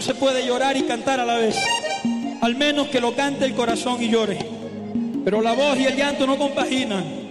se puede llorar y cantar a la vez. Al menos que lo cante el corazón y llore. Pero la voz y el llanto no compaginan.